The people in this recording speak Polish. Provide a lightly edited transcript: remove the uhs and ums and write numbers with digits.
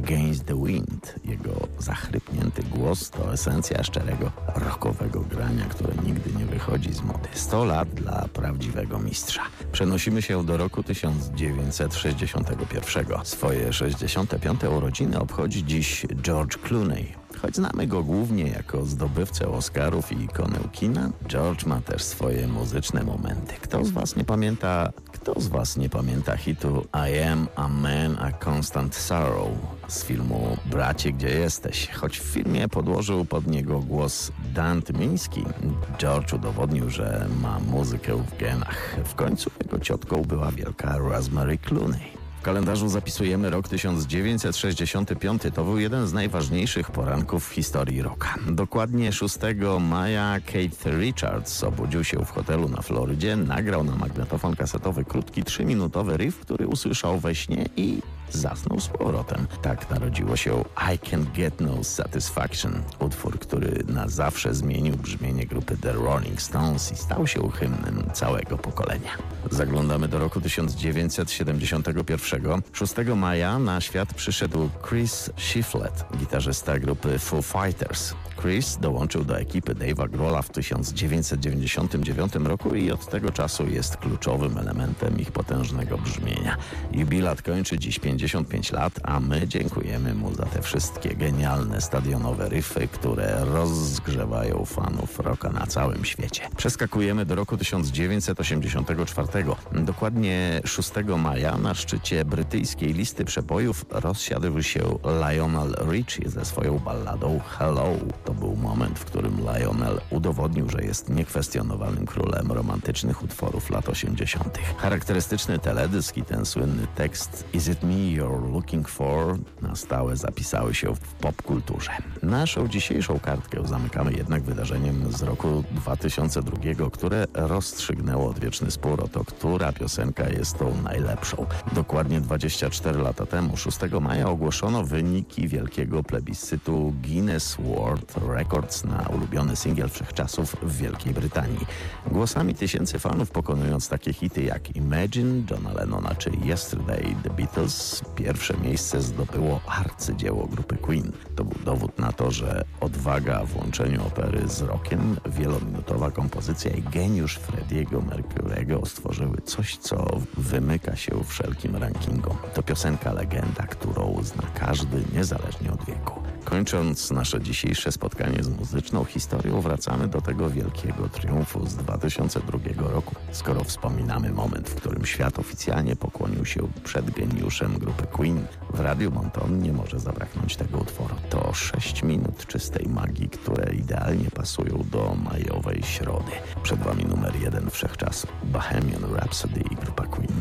Against the Wind. Jego zachrypnięty głos to esencja szczerego rockowego grania, które nigdy nie wychodzi z mody. 100 lat dla prawdziwego mistrza. Przenosimy się do roku 1961. Swoje 65. urodziny obchodzi dziś George Clooney. Choć znamy go głównie jako zdobywcę Oscarów i ikonę kina, George ma też swoje muzyczne momenty. Kto z was nie pamięta hitu I Am a Man a Constant Sorrow z filmu Bracie, gdzie jesteś? Choć w filmie podłożył pod niego głos Dan Tymiński, George udowodnił, że ma muzykę w genach. W końcu jego ciotką była wielka Rosemary Clooney. W kalendarzu zapisujemy rok 1965. To był jeden z najważniejszych poranków w historii rocka. Dokładnie 6 maja Keith Richards obudził się w hotelu na Florydzie, nagrał na magnetofon kasetowy krótki 3-minutowy riff, który usłyszał we śnie i zasnął z powrotem. Tak narodziło się I Can't Get No Satisfaction, utwór, który na zawsze zmienił brzmienie grupy The Rolling Stones i stał się hymnem całego pokolenia. Zaglądamy do roku 1971. 6 maja na świat przyszedł Chris Shiflett, gitarzysta grupy Foo Fighters. Chris dołączył do ekipy Dave'a Grohla w 1999 roku i od tego czasu jest kluczowym elementem ich potężnego brzmienia. Jubilat kończy dziś 55 lat, a my dziękujemy mu za te wszystkie genialne stadionowe riffy, które rozgrzewają fanów rocka na całym świecie. Przeskakujemy do roku 1984. Dokładnie 6 maja na szczycie brytyjskiej listy przebojów rozsiadł się Lionel Richie ze swoją balladą Hello. To był moment, w którym Lionel udowodnił, że jest niekwestionowalnym królem romantycznych utworów lat 80. Charakterystyczny teledysk i ten słynny tekst Is it me you're looking for na stałe zapisały się w popkulturze. Naszą dzisiejszą kartkę zamykamy jednak wydarzeniem z roku 2002, które rozstrzygnęło odwieczny spór o to, która piosenka jest tą najlepszą. Dokładnie 24 lata temu, 6 maja, ogłoszono wyniki wielkiego plebiscytu Guinness World Records na ulubiony singiel wszechczasów w Wielkiej Brytanii. Głosami tysięcy fanów pokonując takie hity jak Imagine, Johna Lennona czy Yesterday, The Beatles, pierwsze miejsce zdobyło arcydzieło grupy Queen. To był dowód na to, że odwaga w łączeniu opery z rockiem, wielominutowa kompozycja i geniusz Freddie'ego Mercury'ego stworzyły coś, co wymyka się wszelkim rankingom. To piosenka legenda, którą zna każdy, niezależnie od wieku. Kończąc nasze dzisiejsze spotkanie z muzyczną historią, wracamy do tego wielkiego triumfu z 2002 roku. Skoro wspominamy moment, w którym świat oficjalnie pokłonił się przed geniuszem grupy Queen, w Radiu Monton nie może zabraknąć tego utworu. To 6 minut czystej magii, które idealnie pasują do majowej środy. Przed wami numer 1 wszechczasów, Bohemian Rhapsody i grupa Queen.